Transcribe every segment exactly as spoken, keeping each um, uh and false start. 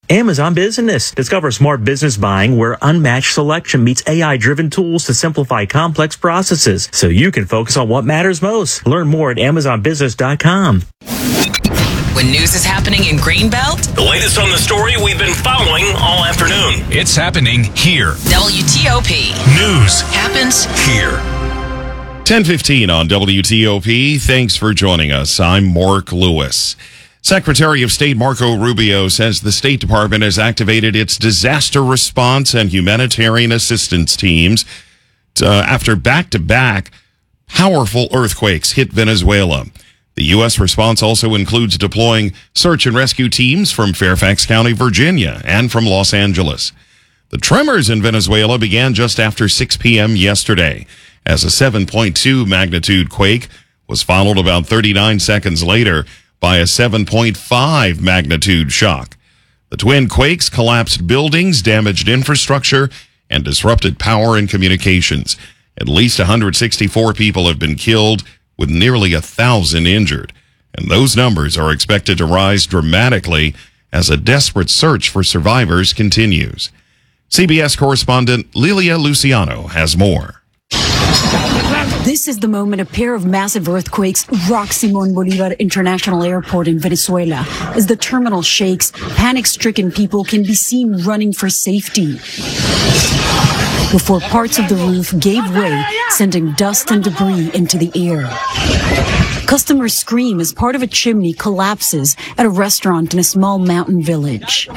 Amazon Business. Discover smart business buying where unmatched selection meets A I-driven tools to simplify complex processes so you can focus on what matters most. Learn more at amazon business dot com. When news is happening in Greenbelt, the latest on the story we've been following all afternoon. It's happening here. W T O P. News happens here. ten fifteen on W T O P. Thanks for joining us. I'm Mark Lewis. Secretary of State Marco Rubio says the State Department has activated its disaster response and humanitarian assistance teams to, uh, after back-to-back powerful earthquakes hit Venezuela. The U S response also includes deploying search and rescue teams from Fairfax County, Virginia, and from Los Angeles. The tremors in Venezuela began just after six p.m. yesterday, as a seven point two magnitude quake was followed about thirty-nine seconds later by a seven point five magnitude shock. The twin quakes collapsed buildings, damaged infrastructure, and disrupted power and communications. At least one hundred sixty-four people have been killed, with nearly a thousand injured. And those numbers are expected to rise dramatically as a desperate search for survivors continues. C B S correspondent Lilia Luciano has more. This is the moment a pair of massive earthquakes rock Simón Bolívar International Airport in Venezuela. As the terminal shakes, panic-stricken people can be seen running for safety before parts of the roof gave way, sending dust and debris into the air. Customers scream as part of a chimney collapses at a restaurant in a small mountain village.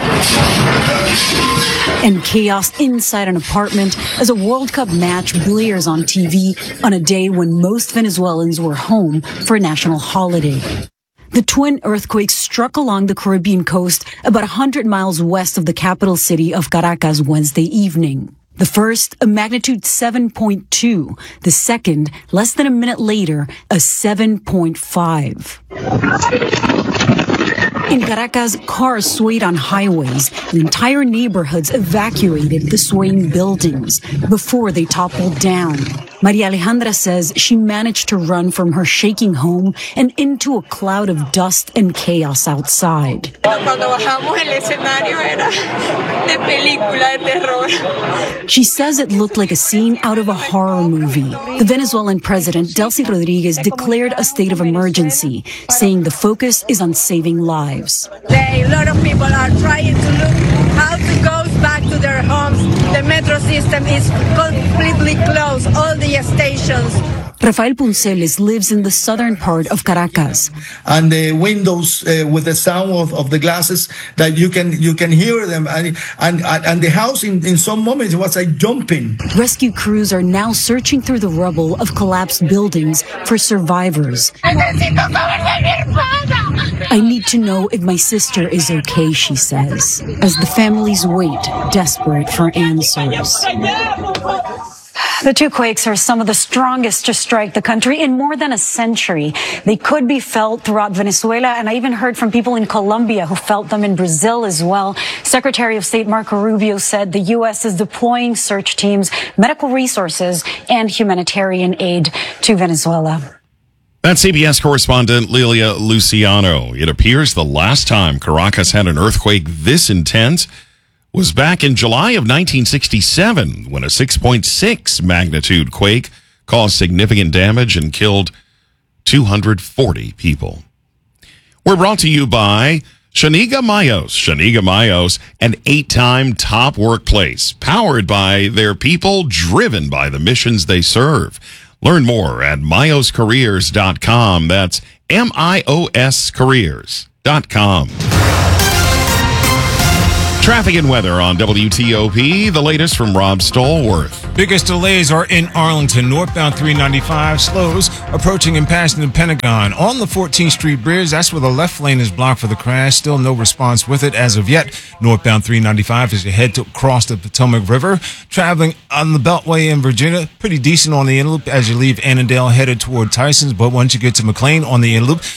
And chaos inside an apartment as a World Cup match blares on T V on a day when most Venezuelans were home for a national holiday. The twin earthquakes struck along the Caribbean coast about one hundred miles west of the capital city of Caracas Wednesday evening. The first, a magnitude seven point two. The second, less than a minute later, a seven point five. In Caracas, cars swayed on highways and entire neighborhoods evacuated the swaying buildings before they toppled down. Maria Alejandra says she managed to run from her shaking home and into a cloud of dust and chaos outside. She says it looked like a scene out of a horror movie. The Venezuelan president, Delcy Rodriguez, declared a state of emergency, saying the focus is on saving lives. A lot of people are trying to look how to go back to their homes. The metro system is completely closed, all the stations. Rafael Punceles lives in the southern part of Caracas. And the windows uh, with the sound of, of the glasses that you can you can hear them. And and, and the house in, in some moments was like jumping. Rescue crews are now searching through the rubble of collapsed buildings for survivors. I need to know if my sister is okay, she says, as the families wait, desperate for answers. The two quakes are some of the strongest to strike the country in more than a century. They could be felt throughout Venezuela, and I even heard from people in Colombia who felt them in Brazil as well. Secretary of State Marco Rubio said the U S is deploying search teams, medical resources, and humanitarian aid to Venezuela. That's C B S correspondent Lilia Luciano. It appears the last time Caracas had an earthquake this intense was back in July of nineteen sixty-seven, when a six point six magnitude quake caused significant damage and killed two hundred forty people. We're brought to you by Shaniga Mayos. Shaniga Mayos, an eight-time top workplace, powered by their people, driven by the missions they serve. Learn more at mayos careers dot com. That's M I O S careers dot com. Traffic and weather on W T O P, the latest from Rob Stallworth. Biggest delays are in Arlington, northbound three ninety-five, slows approaching and passing the Pentagon. On the fourteenth Street Bridge, that's where the left lane is blocked for the crash. Still no response with it as of yet. Northbound three ninety-five as you head to across the Potomac River. Traveling on the Beltway in Virginia, pretty decent on the inner loop as you leave Annandale headed toward Tyson's, but once you get to McLean on the inner loop,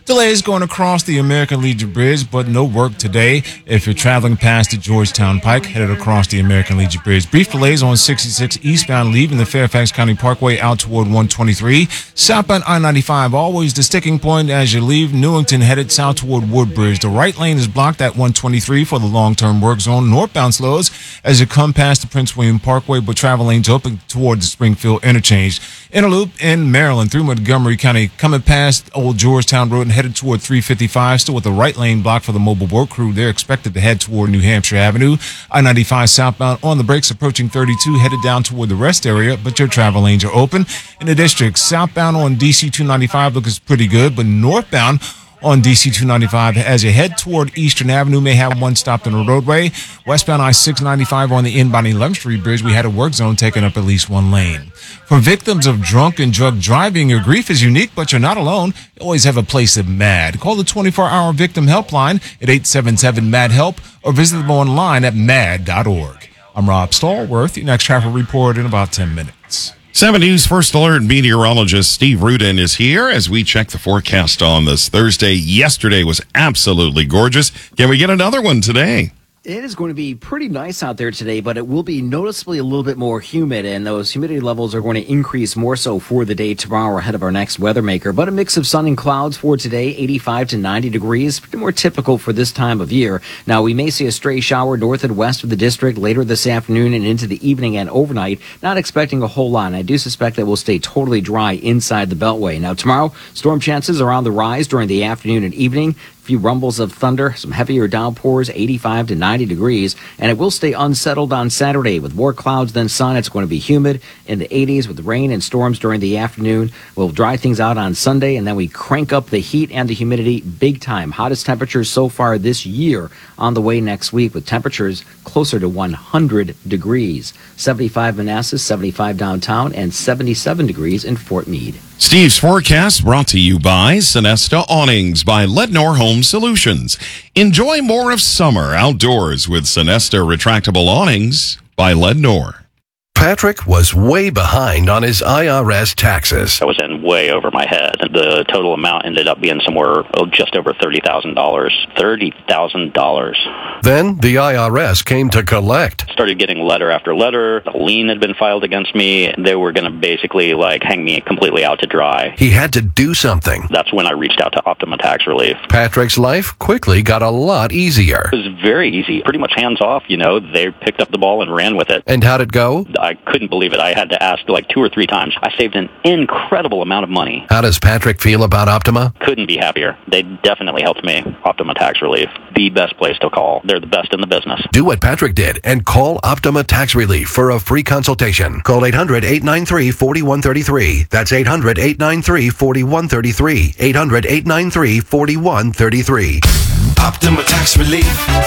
Delays going across the American Legion Bridge, but no work today. If you're traveling past the Georgetown Pike, headed across the American Legion Bridge. Brief delays on sixty-six eastbound leaving the Fairfax County Parkway out toward one twenty-three. Southbound I ninety-five, always the sticking point as you leave Newington headed south toward Woodbridge. The right lane is blocked at one twenty-three for the long-term work zone. Northbound slows as you come past the Prince William Parkway, but travel lanes open toward the Springfield interchange. Interloop in Maryland through Montgomery County, coming past Old Georgetown Road and headed toward three fifty-five, still with the right lane blocked for the mobile work crew. They're expected to head toward New Hampshire Avenue. I ninety-five southbound on the brakes approaching thirty-two, headed down toward the rest area, but your travel lanes are open. In the district, southbound on D C two ninety-five looks pretty good, but northbound on D C two ninety-five as you head toward Eastern Avenue may have one stopped on the roadway. Westbound I six ninety-five on the inbound eleventh Street Bridge, we had a work zone taking up at least one lane. For victims of drunk and drug driving, your grief is unique, but you're not alone. You always have a place at MAD. Call the twenty-four hour victim helpline at eight seven seven MAD HELP or visit them online at mad dot org. I'm Rob Stallworth. Your next traffic report in about ten minutes. seven News First Alert meteorologist Steve Rudin is here as we check the forecast on this Thursday. Yesterday was absolutely gorgeous. Can we get another one today? It is going to be pretty nice out there today, but it will be noticeably a little bit more humid, and those humidity levels are going to increase more so for the day tomorrow ahead of our next weather maker. But a mix of sun and clouds for today, eighty-five to ninety degrees, pretty more typical for this time of year. Now, we may see a stray shower north and west of the district later this afternoon and into the evening and overnight. Not expecting a whole lot, and I do suspect that we'll stay totally dry inside the Beltway. Now, tomorrow, storm chances are on the rise during the afternoon and evening. Few rumbles of thunder, some heavier downpours, eighty-five to ninety degrees, and it will stay unsettled on Saturday with more clouds than sun. It's going to be humid in the eighties with rain and storms during the afternoon. We'll dry things out on Sunday, and then we crank up the heat and the humidity big time. Hottest temperatures so far this year on the way next week with temperatures closer to one hundred degrees. seventy-five Manassas, seventy-five downtown, and seventy-seven degrees in Fort Meade. Steve's forecast brought to you by Sonesta Awnings by Lednor Home Solutions. Enjoy more of summer outdoors with Sonesta retractable awnings by Lednor. Patrick was way behind on his I R S taxes. I was in way over my head. The total amount ended up being somewhere oh, just over thirty thousand dollars. thirty thousand dollars. Then the I R S came to collect. Started getting letter after letter. A lien had been filed against me. They were going to basically like hang me completely out to dry. He had to do something. That's when I reached out to Optima Tax Relief. Patrick's life quickly got a lot easier. It was very easy. Pretty much hands off, you know. They picked up the ball and ran with it. And how'd it go? I couldn't believe it. I had to ask like two or three times. I saved an incredible amount of money. How does Patrick feel about Optima? Couldn't be happier. They definitely helped me. Optima Tax Relief. The best place to call. They're the best in the business. Do what Patrick did and call Optima Tax Relief for a free consultation. Call eight hundred, eight nine three, four one three three. That's eight hundred, eight nine three, four one three three. eight hundred, eight nine three, four one three three. Optima Tax Relief.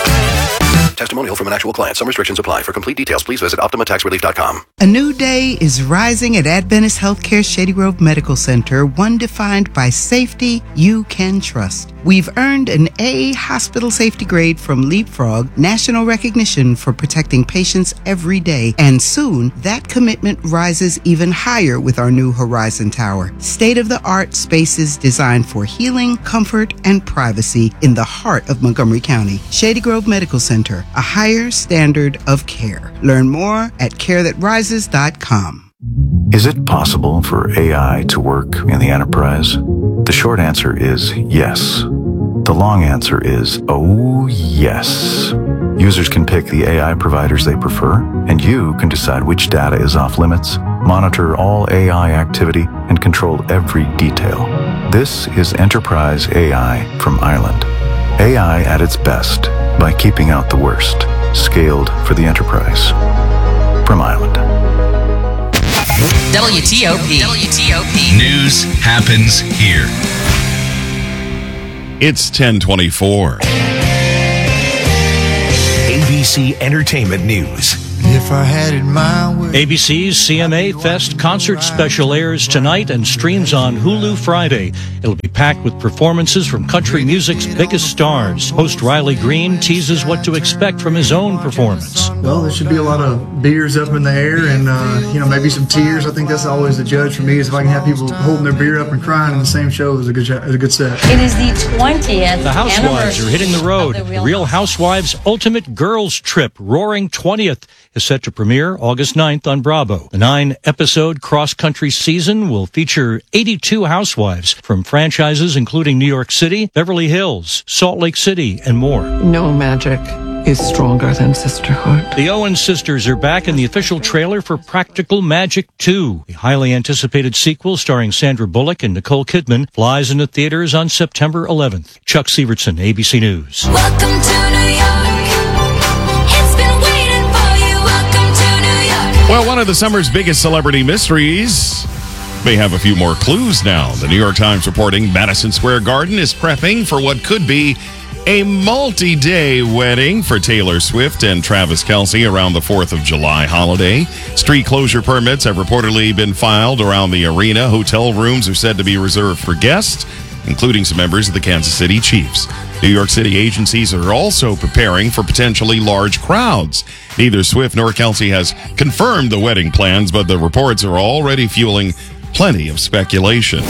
Testimonial from an actual client. Some restrictions apply. For complete details, please visit optima tax relief dot com. A new day is rising at Adventist Healthcare Shady Grove Medical Center, one defined by safety you can trust. We've earned an A hospital safety grade from Leapfrog, national recognition for protecting patients every day, and soon that commitment rises even higher with our new Horizon Tower. State-of-the-art spaces designed for healing, comfort, and privacy in the heart of Montgomery County. Shady Grove Medical Center, a higher standard of care. Learn more at care that rises dot com. Is it possible for A I to work in the enterprise? The short answer is yes. The long answer is, oh yes. Users can pick the A I providers they prefer, and you can decide which data is off limits, monitor all A I activity, and control every detail. This is Enterprise A I from Island. A I at its best by keeping out the worst. Scaled for the enterprise. From Island. W T O P. W T O P. News happens here. It's ten twenty-four. A B C Entertainment News. If I had it my way. A B C's C M A Fest concert special airs tonight and streams on Hulu Friday. It'll be packed with performances from country music's biggest stars. Host Riley Green teases what to expect from his own performance. Well, there should be a lot of beers up in the air and, uh, you know, maybe some tears. I think that's always the judge for me, is if I can have people holding their beer up and crying in the same show is a good, is a good set. It is the twentieth The Housewives are hitting the road. The Real, the Real Housewives Ultimate Girls Trip, Roaring twentieth, is set to premiere August ninth on Bravo. The nine-episode cross-country season will feature eighty-two housewives from franchises including New York City, Beverly Hills, Salt Lake City, and more. No magic is stronger than sisterhood. The Owen sisters are back in the official trailer for Practical Magic two. The highly anticipated sequel starring Sandra Bullock and Nicole Kidman flies into theaters on September eleventh. Chuck Severson, A B C News. Welcome to New York. It's been waiting for you. Welcome to New York. Well, one of the summer's biggest celebrity mysteries may have a few more clues now. The New York Times reporting Madison Square Garden is prepping for what could be a multi-day wedding for Taylor Swift and Travis Kelce around the fourth of July holiday. Street closure permits have reportedly been filed around the arena. Hotel rooms are said to be reserved for guests, including some members of the Kansas City Chiefs. New York City agencies are also preparing for potentially large crowds. Neither Swift nor Kelce has confirmed the wedding plans, but the reports are already fueling plenty of speculation.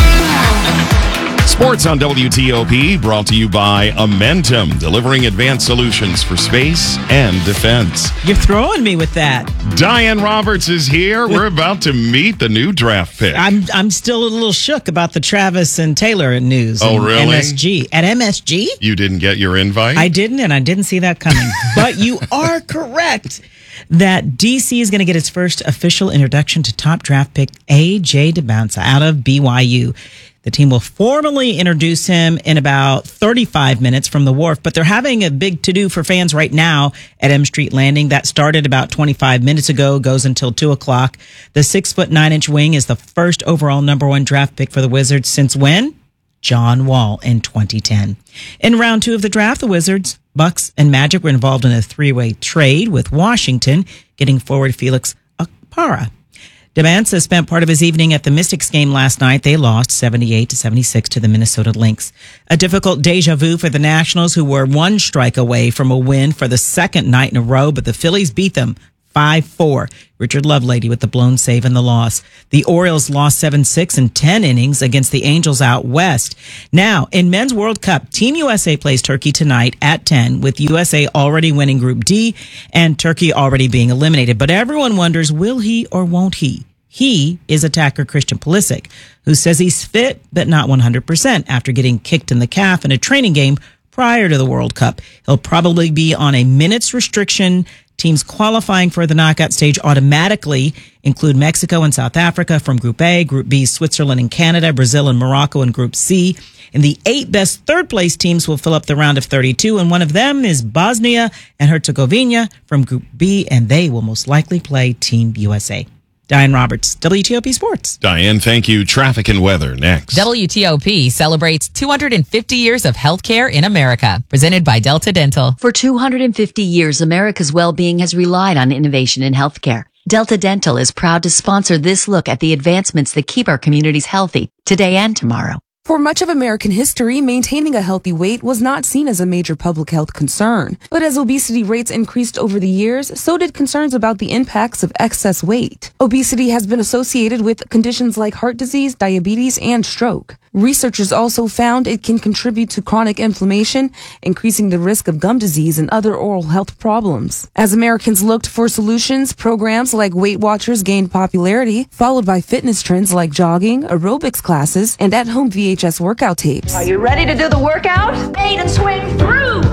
Sports on W T O P, brought to you by Amentum, delivering advanced solutions for space and defense. You're throwing me with that. Diane Roberts is here. We're about to meet the new draft pick. I'm I'm still a little shook about the Travis and Taylor news. Oh, and really? M S G. At M S G? You didn't get your invite? I didn't, and I didn't see that coming. But you are correct that D C is going to get its first official introduction to top draft pick A J DeBounce out of B Y U. The team will formally introduce him in about thirty-five minutes from the wharf, but they're having a big to-do for fans right now at M Street Landing. That started about twenty-five minutes ago, goes until two o'clock. The six foot nine inch wing is the first overall number one draft pick for the Wizards since when? John Wall in twenty ten. In round two of the draft, the Wizards, Bucks, and Magic were involved in a three-way trade with Washington, getting forward Felix Okpara. DeBounce has spent part of his evening at the Mystics game last night. They lost seventy-eight to seventy-six to the Minnesota Lynx. A difficult deja vu for the Nationals, who were one strike away from a win for the second night in a row, but the Phillies beat them five four. Richard Lovelady with the blown save and the loss. The Orioles lost seven six in ten innings against the Angels out west. Now, in Men's World Cup, Team U S A plays Turkey tonight at ten, with U S A already winning Group D and Turkey already being eliminated. But everyone wonders, will he or won't he? He is attacker Christian Pulisic, who says he's fit but not one hundred percent after getting kicked in the calf in a training game prior to the World Cup. He'll probably be on a minutes restriction. Teams qualifying for the knockout stage automatically include Mexico and South Africa from Group A, Group B, Switzerland and Canada, Brazil and Morocco in Group C. And the eight best third-place teams will fill up the round of thirty-two, and one of them is Bosnia and Herzegovina from Group B, and they will most likely play Team U S A. Diane Roberts, W T O P Sports. Diane, thank you. Traffic and weather next. W T O P celebrates two hundred fifty years of healthcare in America, presented by Delta Dental. For two hundred fifty years, America's well-being has relied on innovation in healthcare. Delta Dental is proud to sponsor this look at the advancements that keep our communities healthy today and tomorrow. For much of American history, maintaining a healthy weight was not seen as a major public health concern. But as obesity rates increased over the years, so did concerns about the impacts of excess weight. Obesity has been associated with conditions like heart disease, diabetes, and stroke. Researchers also found it can contribute to chronic inflammation, increasing the risk of gum disease and other oral health problems. As Americans looked for solutions, programs like Weight Watchers gained popularity, followed by fitness trends like jogging, aerobics classes, and at-home V H S workout tapes. Are you ready to do the workout? Eight and swing through.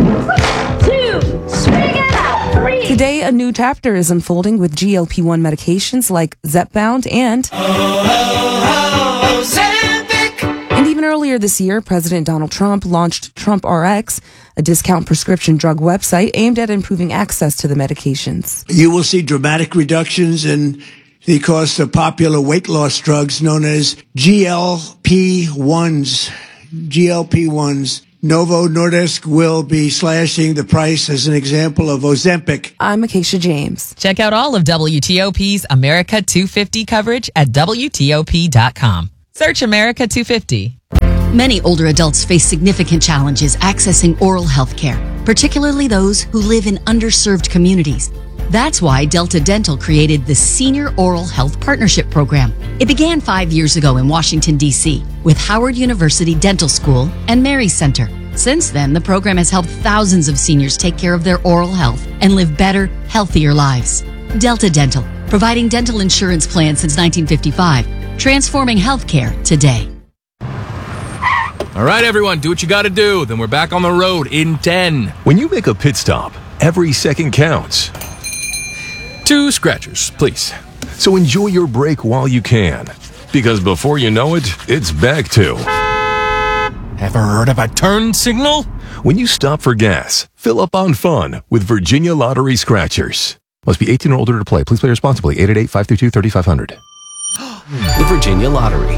Two, swing it out. Three. Today, a new chapter is unfolding with G L P one medications like Zepbound and... Oh, oh, oh, Ozempic. And even earlier this year, President Donald Trump launched Trump R X, a discount prescription drug website aimed at improving access to the medications. You will see dramatic reductions in the cost of popular weight loss drugs known as G L P ones. G L P ones. Novo Nordisk will be slashing the price, as an example, of Ozempic. I'm Acacia James. Check out all of W T O P's America two fifty coverage at W T O P dot com. Search America two fifty. Many older adults face significant challenges accessing oral health care, particularly those who live in underserved communities. That's why Delta Dental created the Senior Oral Health Partnership Program. It began five years ago in Washington, D C, with Howard University Dental School and Mary Center. Since then, the program has helped thousands of seniors take care of their oral health and live better, healthier lives. Delta Dental, providing dental insurance plans since nineteen fifty-five, transforming healthcare today. All right, everyone, do what you got to do. Then we're back on the road in ten. When you make a pit stop, every second counts. Two scratchers, please. So enjoy your break while you can, because before you know it, it's back to... Ever heard of a turn signal? When you stop for gas, fill up on fun with Virginia Lottery Scratchers. Must be eighteen or older to play. Please play responsibly. eight eight eight, five three two, three five zero zero. The Virginia Lottery.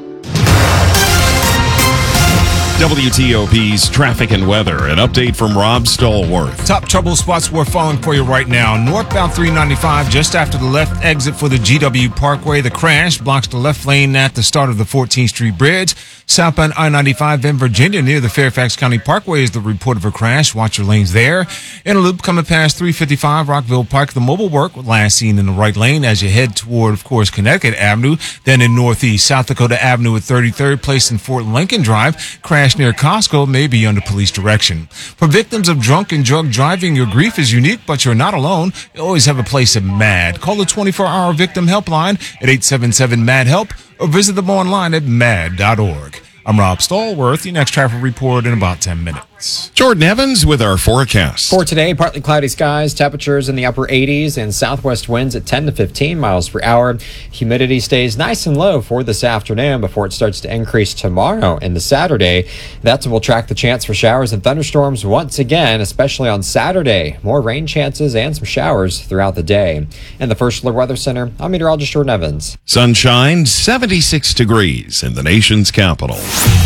W T O P's traffic and weather. An update from Rob Stallworth. Top trouble spots we're following for you right now. Northbound three ninety-five, just after the left exit for the G W Parkway. The crash blocks the left lane at the start of the fourteenth Street Bridge. Southbound I ninety-five in Virginia near the Fairfax County Parkway is the report of a crash. Watch your lanes there. In a loop coming past three fifty-five Rockville Park, the mobile work last seen in the right lane as you head toward, of course, Connecticut Avenue. Then in Northeast, South Dakota Avenue at thirty-third, placed in Fort Lincoln Drive. Crash near Costco may be under police direction. For victims of drunk and drug driving, your grief is unique, but you're not alone. You always have a place at MAD. Call the twenty-four hour victim helpline at eight seven seven MAD HELP or visit them online at mad dot org. I'm Rob Stallworth. Your next traffic report in about ten minutes. Jordan Evans with our forecast. For today, partly cloudy skies, temperatures in the upper eighties, and southwest winds at ten to fifteen miles per hour. Humidity stays nice and low for this afternoon before it starts to increase tomorrow and the Saturday. That's when we'll track the chance for showers and thunderstorms once again, especially on Saturday. More rain chances and some showers throughout the day. In the First Alert Weather Center, I'm meteorologist Jordan Evans. Sunshine, seventy-six degrees in the nation's capital.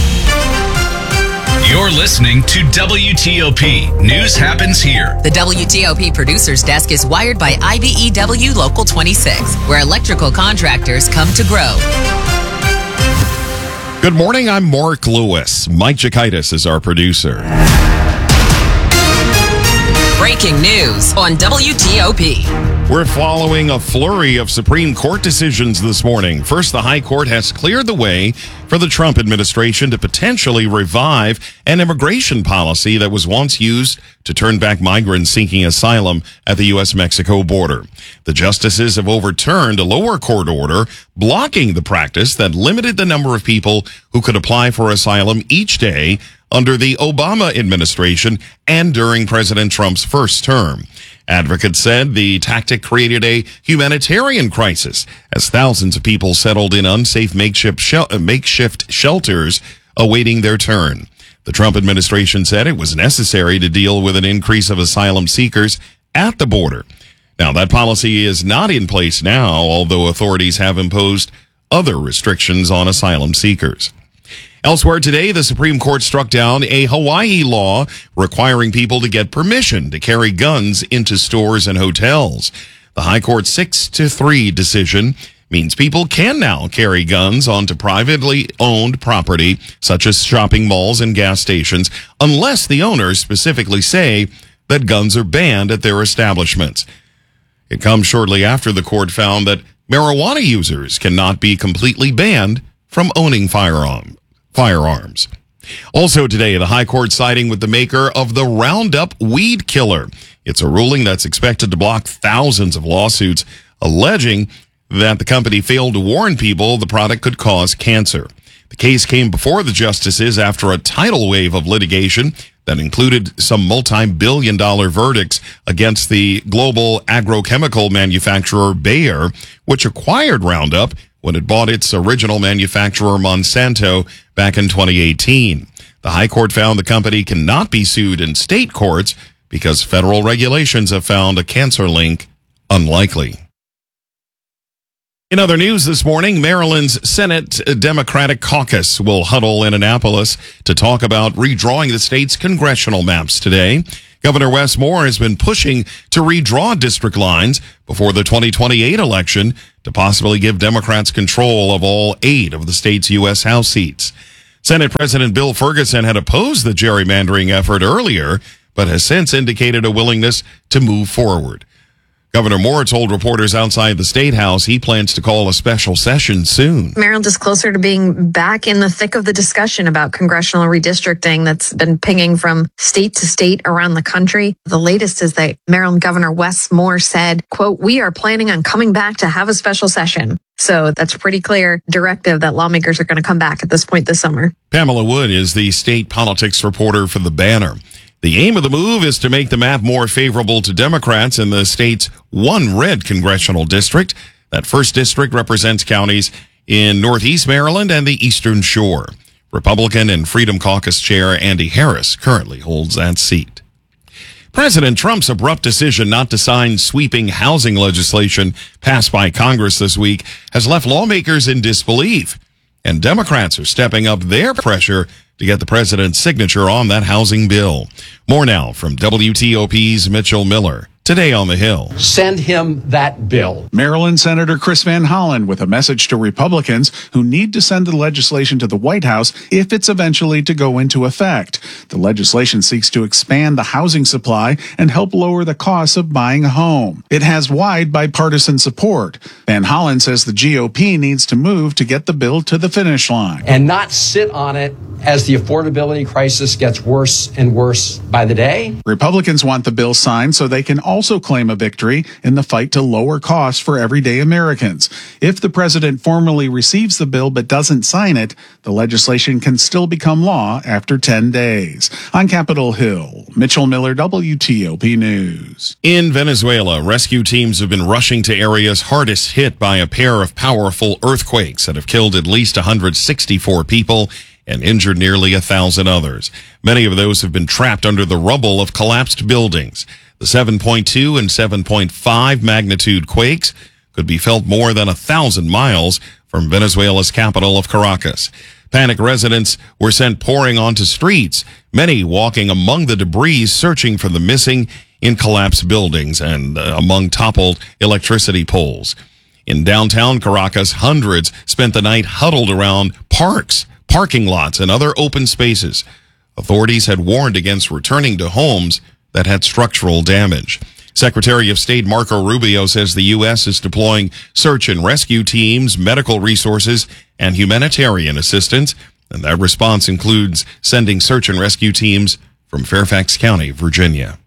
You're listening to W T O P. News happens here. The W T O P producer's desk is wired by I B E W Local twenty-six, where electrical contractors come to grow. Good morning, I'm Mark Lewis. Mike Jakaitis is our producer. Breaking news on W T O P. We're following a flurry of Supreme Court decisions this morning. First, the High Court has cleared the way for the Trump administration to potentially revive an immigration policy that was once used to turn back migrants seeking asylum at the U S Mexico border. The justices have overturned a lower court order blocking the practice that limited the number of people who could apply for asylum each day under the Obama administration and during President Trump's first term. Advocates said the tactic created a humanitarian crisis as thousands of people settled in unsafe makeshift, shel- makeshift shelters awaiting their turn. The Trump administration said it was necessary to deal with an increase of asylum seekers at the border. Now, that policy is not in place now, although authorities have imposed other restrictions on asylum seekers. Elsewhere today, the Supreme Court struck down a Hawaii law requiring people to get permission to carry guns into stores and hotels. The High Court's six to three decision means people can now carry guns onto privately owned property, such as shopping malls and gas stations, unless the owners specifically say that guns are banned at their establishments. It comes shortly after the court found that marijuana users cannot be completely banned from owning firearms. Firearms. Also today, the High Court siding with the maker of the Roundup weed killer. It's a ruling that's expected to block thousands of lawsuits alleging that the company failed to warn people the product could cause cancer. The case came before the justices after a tidal wave of litigation that included some multi-billion dollar verdicts against the global agrochemical manufacturer Bayer, which acquired Roundup when it bought its original manufacturer Monsanto back in twenty eighteen. The High Court found the company cannot be sued in state courts because federal regulations have found a cancer link unlikely. In other news this morning, Maryland's Senate Democratic Caucus will huddle in Annapolis to talk about redrawing the state's congressional maps today. Governor Wes Moore has been pushing to redraw district lines before the twenty twenty-eight election to possibly give Democrats control of all eight of the state's U S House seats. Senate President Bill Ferguson had opposed the gerrymandering effort earlier, but has since indicated a willingness to move forward. Governor Moore told reporters outside the State House he plans to call a special session soon. Maryland is closer to being back in the thick of the discussion about congressional redistricting that's been pinging from state to state around the country. The latest is that Maryland Governor Wes Moore said, quote, "We are planning on coming back to have a special session." So that's a pretty clear directive that lawmakers are going to come back at this point this summer. Pamela Wood is the state politics reporter for The Banner. The aim of the move is to make the map more favorable to Democrats in the state's one red congressional district. That first district represents counties in Northeast Maryland and the Eastern Shore. Republican and Freedom Caucus Chair Andy Harris currently holds that seat. President Trump's abrupt decision not to sign sweeping housing legislation passed by Congress this week has left lawmakers in disbelief, and Democrats are stepping up their pressure to get the president's signature on that housing bill. More now from W T O P's Mitchell Miller. Today on the Hill. Send him that bill. Maryland Senator Chris Van Hollen with a message to Republicans who need to send the legislation to the White House if it's eventually to go into effect. The legislation seeks to expand the housing supply and help lower the costs of buying a home. It has wide bipartisan support. Van Hollen says the G O P needs to move to get the bill to the finish line. And not sit on it as the affordability crisis gets worse and worse by the day. Republicans want the bill signed so they can also claim a victory in the fight to lower costs for everyday Americans. If the president formally receives the bill but doesn't sign it, the legislation can still become law after ten days. On Capitol Hill, Mitchell Miller, W T O P News. In Venezuela, rescue teams have been rushing to areas hardest hit by a pair of powerful earthquakes that have killed at least one hundred sixty-four people and injured nearly a thousand others. Many of those have been trapped under the rubble of collapsed buildings. The seven point two and seven point five magnitude quakes could be felt more than a thousand miles from Venezuela's capital of Caracas. Panicked residents were sent pouring onto streets, many walking among the debris searching for the missing in collapsed buildings and uh, among toppled electricity poles. In downtown Caracas, hundreds spent the night huddled around parks, parking lots, and other open spaces. Authorities had warned against returning to homes that had structural damage. Secretary of State Marco Rubio says the U S is deploying search and rescue teams, medical resources, and humanitarian assistance, and that response includes sending search and rescue teams from Fairfax County, Virginia.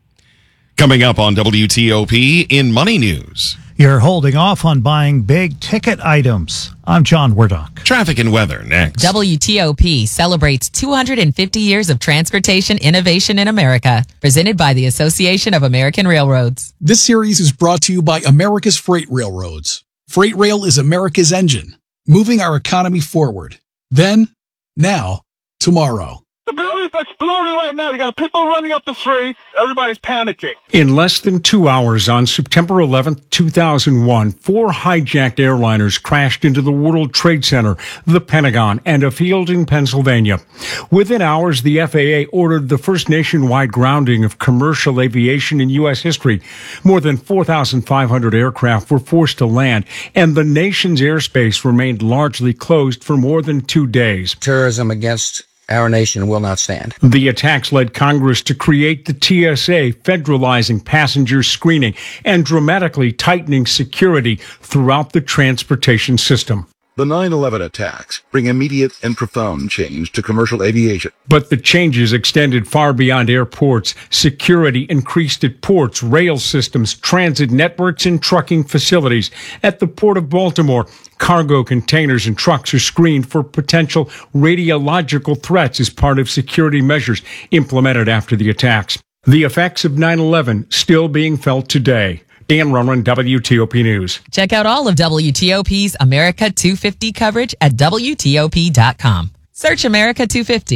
Coming up on W T O P in Money News. You're holding off on buying big-ticket items. I'm John Wardock. Traffic and weather next. W T O P celebrates two hundred fifty years of transportation innovation in America, presented by the Association of American Railroads. This series is brought to you by America's Freight Railroads. Freight Rail is America's engine, moving our economy forward. Then, now, tomorrow. The building's exploding right now. You got people running up the street. Everybody's panicking. In less than two hours on September eleventh, two thousand one, four hijacked airliners crashed into the World Trade Center, the Pentagon, and a field in Pennsylvania. Within hours, the F A A ordered the first nationwide grounding of commercial aviation in U S history. More than four thousand five hundred aircraft were forced to land, and the nation's airspace remained largely closed for more than two days. Terrorism against our nation will not stand. The attacks led Congress to create the T S A, federalizing passenger screening and dramatically tightening security throughout the transportation system. The nine eleven attacks bring immediate and profound change to commercial aviation. But the changes extended far beyond airports. Security increased at ports, rail systems, transit networks, and trucking facilities. At the Port of Baltimore, cargo containers and trucks are screened for potential radiological threats as part of security measures implemented after the attacks. The effects of nine eleven still being felt today. Dan Ronan, W T O P News. Check out all of W T O P's America two fifty coverage at W T O P dot com. Search America two fifty.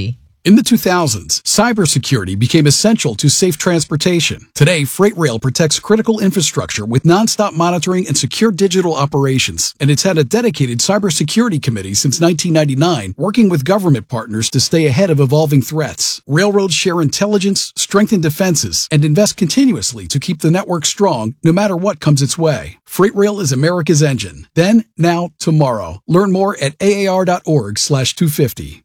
In the two thousands, cybersecurity became essential to safe transportation. Today, freight rail protects critical infrastructure with nonstop monitoring and secure digital operations, and it's had a dedicated cybersecurity committee since nineteen ninety-nine, working with government partners to stay ahead of evolving threats. Railroads share intelligence, strengthen defenses, and invest continuously to keep the network strong no matter what comes its way. Freight rail is America's engine. Then, now, tomorrow. Learn more at A A R dot org slash two fifty.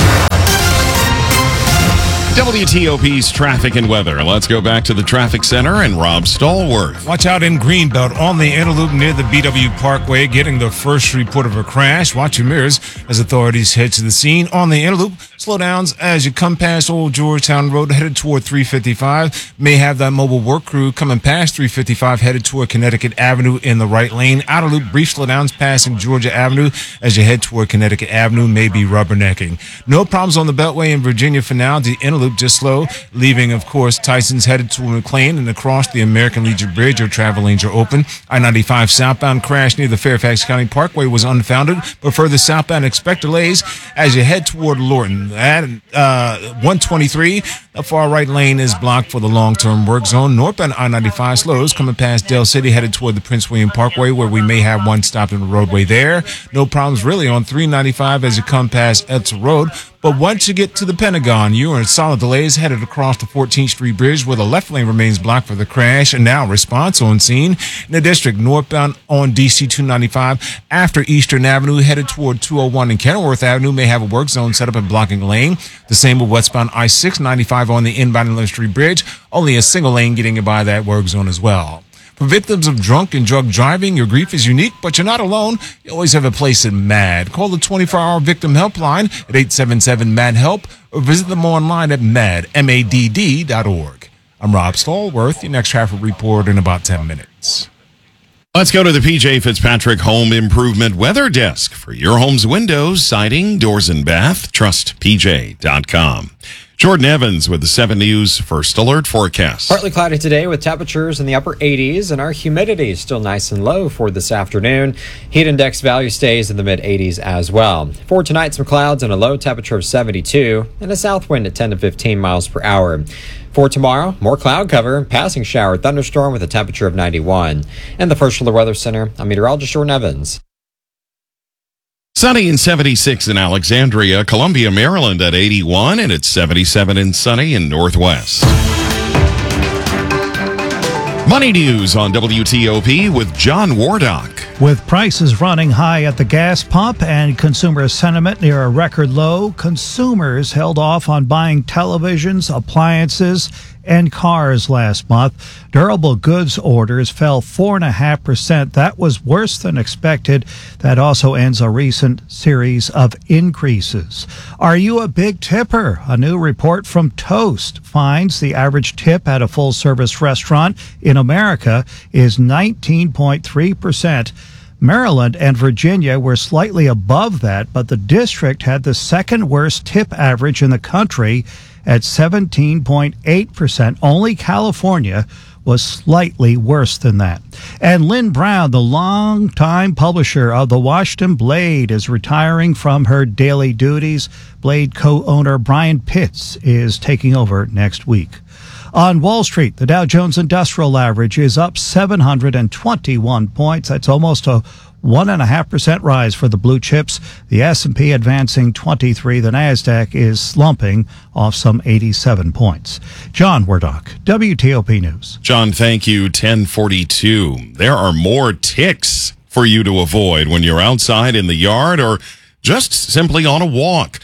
W T O P's traffic and weather. Let's go back to the traffic center and Rob Stallworth. Watch out in Greenbelt on the Interloop near the B W Parkway, getting the first report of a crash. Watch your mirrors as authorities head to the scene on the Interloop. Slowdowns as you come past Old Georgetown Road headed toward three fifty-five. May have that mobile work crew coming past three fifty-five headed toward Connecticut Avenue in the right lane. Outer loop, brief slowdowns passing Georgia Avenue as you head toward Connecticut Avenue, may be rubbernecking. No problems on the Beltway in Virginia for now. The Interloop just slow, leaving, of course, Tyson's headed to McLean and across the American Legion Bridge. Your travel lanes are open. I ninety-five southbound crash near the Fairfax County Parkway was unfounded, but further southbound expect delays as you head toward Lorton. At uh, one twenty-three, the far right lane is blocked for the long-term work zone. Northbound I ninety-five slows coming past Dale City headed toward the Prince William Parkway, where we may have one stopped in the roadway there. No problems really on three ninety-five as you come past Etzel Road. But once you get to the Pentagon, you are in solid delays headed across the fourteenth Street Bridge, where the left lane remains blocked for the crash. And now response on scene in the district northbound on D C two ninety-five after Eastern Avenue headed toward two oh one and Kenilworth Avenue may have a work zone set up and blocking a lane. The same with westbound I six ninety-five on the inbound Lynn Street Bridge. Only a single lane getting you by that work zone as well. For victims of drunk and drug driving, your grief is unique, but you're not alone. You always have a place at MAD. Call the twenty-four hour victim helpline at eight seven seven MAD HELP or visit them online at mad, M A D D dot org. I'm Rob Stallworth, your next traffic report in about ten minutes. Let's go to the P J Fitzpatrick Home Improvement Weather Desk for your home's windows, siding, doors, and bath. Trust P J dot com. Jordan Evans with the seven News First Alert forecast. Partly cloudy today with temperatures in the upper eighties, and our humidity is still nice and low for this afternoon. Heat index value stays in the mid eighties as well. For tonight, some clouds and a low temperature of seventy-two, and a south wind at ten to fifteen miles per hour. For tomorrow, more cloud cover, passing shower thunderstorm with a temperature of ninety-one. And the First Alert Weather Center, I'm meteorologist Jordan Evans. Sunny and seventy-six in Alexandria, Columbia, Maryland at eighty-one, and it's seventy-seven and sunny in Northwest. Money news on W T O P with John Wardock. With prices running high at the gas pump and consumer sentiment near a record low, consumers held off on buying televisions, appliances, and cars last month. Durable goods orders fell four point five percent. That was worse than expected. That also ends a recent series of increases. Are you a big tipper? A new report from Toast finds the average tip at a full-service restaurant in America is nineteen point three percent. Maryland and Virginia were slightly above that, but the district had the second worst tip average in the country at seventeen point eight percent. Only California was slightly worse than that. And Lynn Brown, the longtime publisher of the Washington Blade, is retiring from her daily duties. Blade co-owner Brian Pitts is taking over next week. On Wall Street, the Dow Jones Industrial Average is up seven hundred twenty-one points. That's almost a one point five percent rise for the blue chips. The S and P advancing twenty-three. The NASDAQ is slumping off some eighty-seven points. John Wardock, W T O P News. John, thank you. ten forty-two. There are more ticks for you to avoid when you're outside in the yard or just simply on a walk.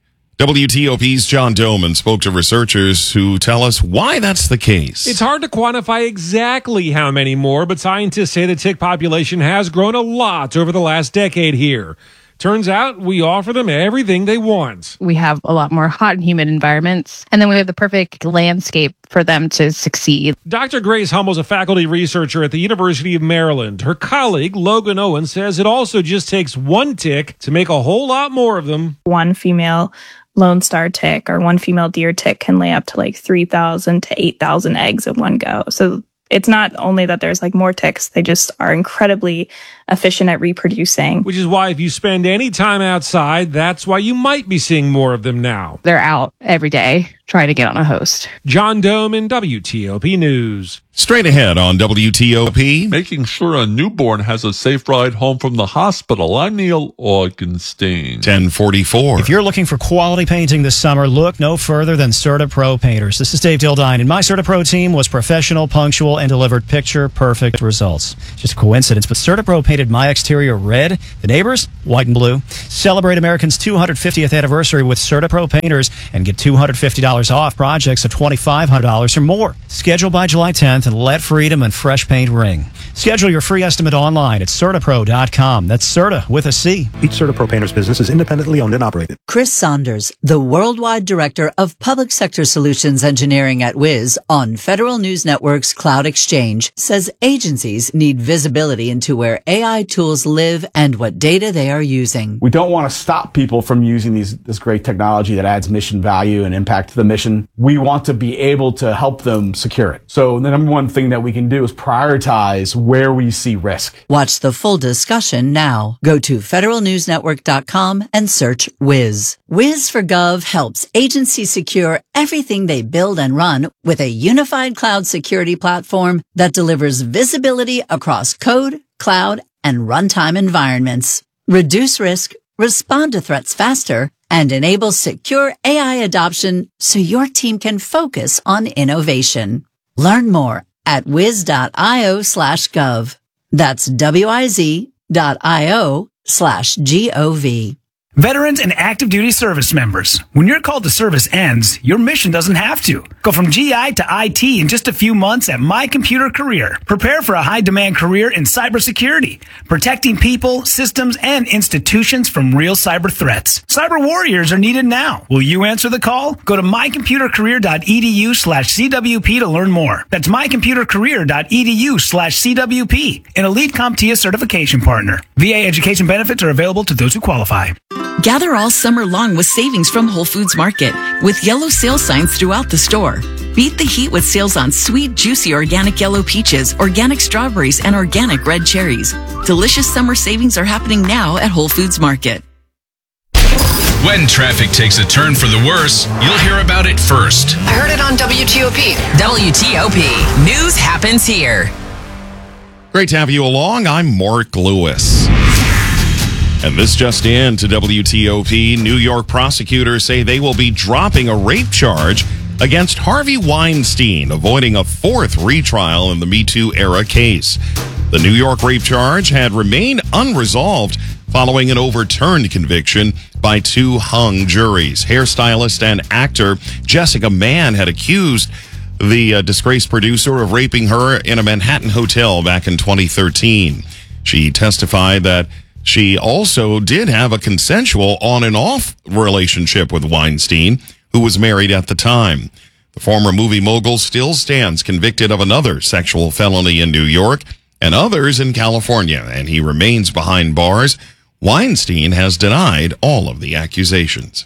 W T O P's John Doman spoke to researchers who tell us why that's the case. It's hard to quantify exactly how many more, but scientists say the tick population has grown a lot over the last decade here. Turns out we offer them everything they want. We have a lot more hot and humid environments, and then we have the perfect landscape for them to succeed. Doctor Grace Hummel is a faculty researcher at the University of Maryland. Her colleague, Logan Owen, says it also just takes one tick to make a whole lot more of them. One female Lone Star tick or one female deer tick can lay up to like three thousand to eight thousand eggs in one go. So It's not only that there's like more ticks, they just are incredibly efficient at reproducing. Which is why if you spend any time outside, that's why you might be seeing more of them now. They're out every day trying to get on a host. John Dome in W T O P News. Straight ahead on W T O P. Making sure a newborn has a safe ride home from the hospital. I'm Neil Augenstein. ten forty-four. If you're looking for quality painting this summer, look no further than CertaPro Painters. This is Dave Dildine, and my CertaPro team was professional, punctual, and delivered picture-perfect results. Just a coincidence, but CertaPro painted my exterior red, the neighbors white and blue. Celebrate American's two hundred fiftieth anniversary with CertaPro Painters and get two hundred fifty dollars off projects of twenty-five hundred dollars or more. Schedule by July tenth and let freedom and fresh paint ring. Schedule your free estimate online at CertaPro dot com. That's Certa with a C. Each CertaPro Painters business is independently owned and operated. Chris Saunders, the Worldwide Director of Public Sector Solutions Engineering at Wiz on Federal News Network's Cloud Exchange, says agencies need visibility into where A I tools live and what data they are using. We don't want to stop people from using these this great technology that adds mission value and impact to the mission. We want to be able to help them secure it. So the number one thing that we can do is prioritize where we see risk. Watch the full discussion now. Go to federal news network dot com and search Wiz. Wiz for Gov helps agencies secure everything they build and run with a unified cloud security platform that delivers visibility across code, cloud, and runtime environments. Reduce risk, respond to threats faster, and enable secure A I adoption so your team can focus on innovation. Learn more at wiz.io slash gov. That's W-I-Z dot I-O slash G-O-V. Veterans and active duty service members, when your call to service ends, your mission doesn't have to. Go from G I to I T in just a few months at My Computer Career. Prepare for a high-demand career in cybersecurity, protecting people, systems, and institutions from real cyber threats. Cyber warriors are needed now. Will you answer the call? Go to my computer career dot e d u slash C W P to learn more. That's my computer career dot e d u slash C W P, an elite CompTIA certification partner. V A education benefits are available to those who qualify. Gather all summer long with savings from Whole Foods Market with yellow sale signs throughout the store. Beat the heat with sales on sweet, juicy organic yellow peaches, organic strawberries, and organic red cherries. Delicious summer savings are happening now at Whole Foods Market. When traffic takes a turn for the worse, you'll hear about it first. I heard it on W T O P. W T O P. News happens here. Great to have you along. I'm Mark Lewis. And this just in to W T O P. New York prosecutors say they will be dropping a rape charge against Harvey Weinstein, avoiding a fourth retrial in the Me Too era case. The New York rape charge had remained unresolved following an overturned conviction by two hung juries. Hairstylist and actor Jessica Mann had accused the uh, disgraced producer of raping her in a Manhattan hotel back in twenty thirteen. She testified that she also did have a consensual on and off relationship with Weinstein, who was married at the time. The former movie mogul still stands convicted of another sexual felony in New York and others in California, and he remains behind bars. Weinstein has denied all of the accusations.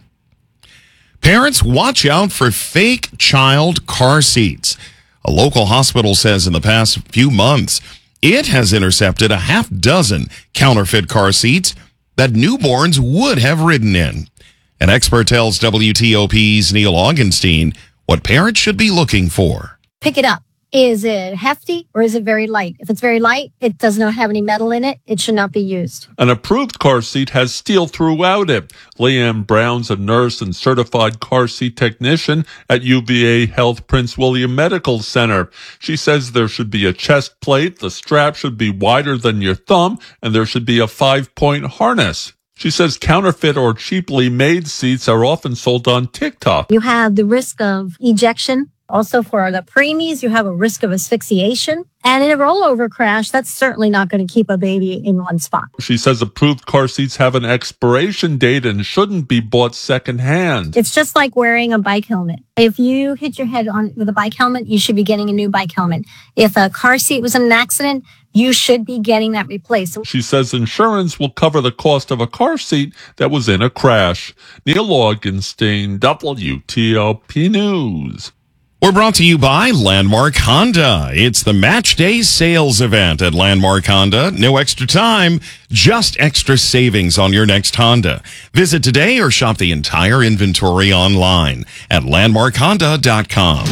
Parents, watch out for fake child car seats. A local hospital says in the past few months, it has intercepted a half dozen counterfeit car seats that newborns would have ridden in. An expert tells W T O P's Neil Augenstein what parents should be looking for. Pick it up. Is it hefty or is it very light? If it's very light, it does not have any metal in it. It should not be used. An approved car seat has steel throughout it. Leanne Brown's a nurse and certified car seat technician at U V A Health Prince William Medical Center. She says there should be a chest plate, the strap should be wider than your thumb, and there should be a five-point harness. She says counterfeit or cheaply made seats are often sold on TikTok. You have the risk of ejection. Also, for the preemies, you have a risk of asphyxiation. And in a rollover crash, that's certainly not going to keep a baby in one spot. She says approved car seats have an expiration date and shouldn't be bought secondhand. It's just like wearing a bike helmet. If you hit your head on with a bike helmet, you should be getting a new bike helmet. If a car seat was in an accident, you should be getting that replaced. She says insurance will cover the cost of a car seat that was in a crash. Neil Augenstein, W T O P News. We're brought to you by Landmark Honda. It's the Match Day sales event at Landmark Honda. No extra time, just extra savings on your next Honda. Visit today or shop the entire inventory online at landmark honda dot com.